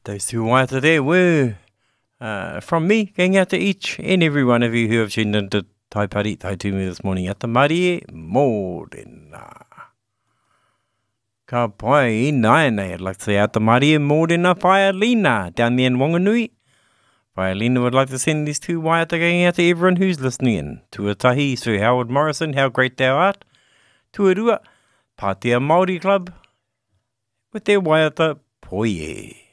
Those two waiata there were from me, going out to each and every one of you who have tuned into Taipari Taitumi this morning at the Marie Mōrena. Ka pai nei, I'd like to say at the Marie Mōrena Whaialina down there in Wanganui. Whaialina would like to send these two waiata going out to everyone who's listening in. Tuatahi, Sir Howard Morrison, how great thou art. Tuarua, Pātea Māori Club, with their waiata Poie.